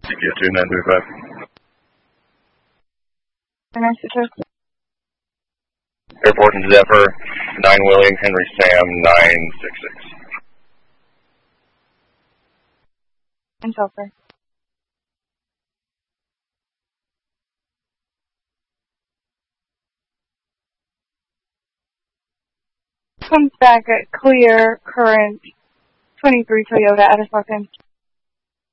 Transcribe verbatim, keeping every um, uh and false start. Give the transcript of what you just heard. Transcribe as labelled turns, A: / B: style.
A: T P S two nine three five. Airport and Zephyr, nine William Henry Sam, nine six six.
B: And Zephyr. Comes back at clear, current, twenty-three Toyota at a second.